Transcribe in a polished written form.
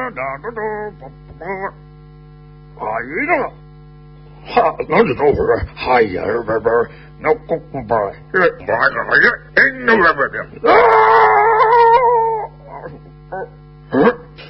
いいな。は、なんでどうこれ。はい、やるべべ。のここば。え、ばが、え、えんのべべ。ああ